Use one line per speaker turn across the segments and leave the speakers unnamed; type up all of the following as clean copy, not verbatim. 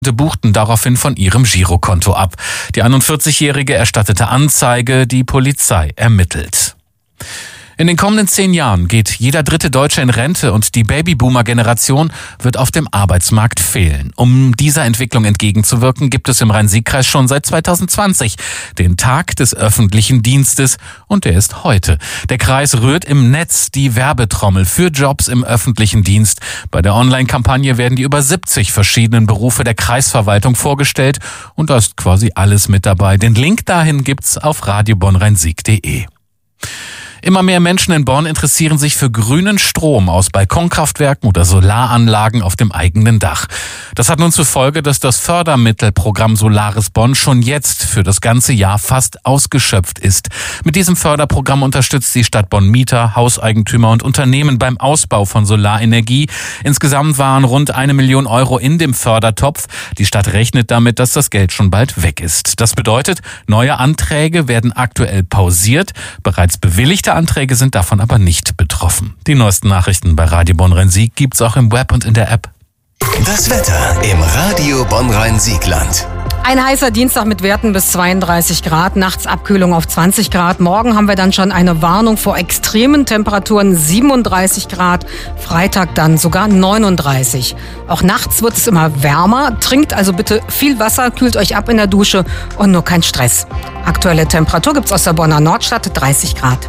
buchten daraufhin von ihrem Girokonto ab. Die 41-Jährige erstattete Anzeige, die Polizei ermittelt. In den kommenden 10 Jahren geht jeder dritte Deutsche in Rente und die Babyboomer-Generation wird auf dem Arbeitsmarkt fehlen. Um dieser Entwicklung entgegenzuwirken, gibt es im Rhein-Sieg-Kreis schon seit 2020 den Tag des öffentlichen Dienstes und der ist heute. Der Kreis rührt im Netz die Werbetrommel für Jobs im öffentlichen Dienst. Bei der Online-Kampagne werden die über 70 verschiedenen Berufe der Kreisverwaltung vorgestellt und da ist quasi alles mit dabei. Den Link dahin gibt's auf radiobonnrheinsieg.de. Immer mehr Menschen in Bonn interessieren sich für grünen Strom aus Balkonkraftwerken oder Solaranlagen auf dem eigenen Dach. Das hat nun zur Folge, dass das Fördermittelprogramm Solaris Bonn schon jetzt für das ganze Jahr fast ausgeschöpft ist. Mit diesem Förderprogramm unterstützt die Stadt Bonn Mieter, Hauseigentümer und Unternehmen beim Ausbau von Solarenergie. Insgesamt waren rund 1 Million Euro in dem Fördertopf. Die Stadt rechnet damit, dass das Geld schon bald weg ist. Das bedeutet, neue Anträge werden aktuell pausiert. Bereits bewilligte Anträge sind davon aber nicht betroffen. Die neuesten Nachrichten bei Radio Bonn-Rhein-Sieg gibt's auch im Web und in der App.
Das Wetter im Radio Bonn-Rhein-Sieg-Land.
Ein heißer Dienstag mit Werten bis 32 Grad, nachts Abkühlung auf 20 Grad. Morgen haben wir dann schon eine Warnung vor extremen Temperaturen, 37 Grad. Freitag dann sogar 39. Auch nachts wird es immer wärmer. Trinkt also bitte viel Wasser, kühlt euch ab in der Dusche und nur kein Stress. Aktuelle Temperatur gibt's aus der Bonner Nordstadt, 30 Grad.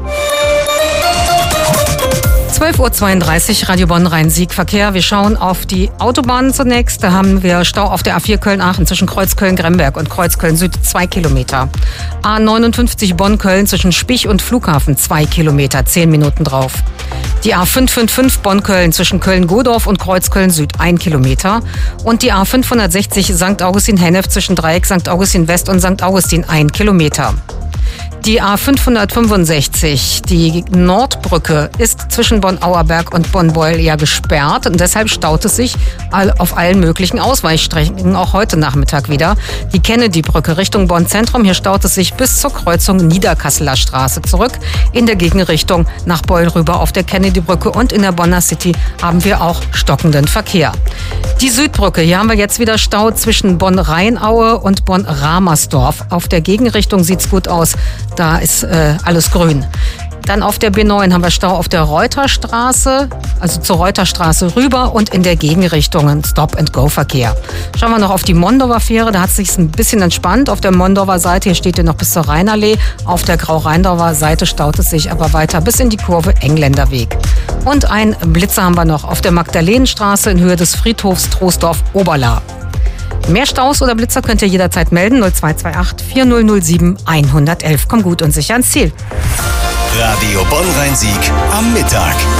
12:32 Uhr, Radio Bonn-Rhein-Sieg Verkehr. Wir schauen auf die Autobahnen zunächst. Da haben wir Stau auf der A4 Köln-Aachen zwischen Kreuzköln-Gremberg und Kreuzköln-Süd 2 Kilometer. A59 Bonn-Köln zwischen Spich und Flughafen 2 Kilometer, 10 Minuten drauf. Die A555 Bonn-Köln zwischen Köln-Godorf und Kreuzköln-Süd 1 Kilometer. Und die A560 St. Augustin-Hennef zwischen Dreieck St. Augustin-West und St. Augustin 1 Kilometer. Die A565, die Nordbrücke, ist zwischen Bonn-Auerberg und Bonn-Beuel ja gesperrt und deshalb staut es sich auf allen möglichen Ausweichstrecken, auch heute Nachmittag wieder. Die Kennedy-Brücke Richtung Bonn-Zentrum, hier staut es sich bis zur Kreuzung Niederkasseler Straße zurück. In der Gegenrichtung nach Beuel rüber auf der Kennedy-Brücke und in der Bonner City haben wir auch stockenden Verkehr. Die Südbrücke, hier haben wir jetzt wieder Stau zwischen Bonn-Rheinaue und Bonn-Ramersdorf. Auf der Gegenrichtung sieht's gut aus. Da ist alles grün. Dann auf der B9 haben wir Stau auf der Reuterstraße, also zur Reuterstraße rüber und in der Gegenrichtung ein Stop-and-Go-Verkehr. Schauen wir noch auf die Mondorfer Fähre, da hat es sich ein bisschen entspannt. Auf der Mondorfer Seite, hier steht ihr noch bis zur Rheinallee. Auf der Grau-Rheindorfer Seite staut es sich aber weiter bis in die Kurve Engländerweg. Und ein Blitzer haben wir noch auf der Magdalenenstraße in Höhe des Friedhofs Troisdorf-Oberla. Mehr Staus oder Blitzer könnt ihr jederzeit melden. 0228 4007 111. Komm gut und sicher ans Ziel.
Radio Bonn-Rhein-Sieg am Mittag.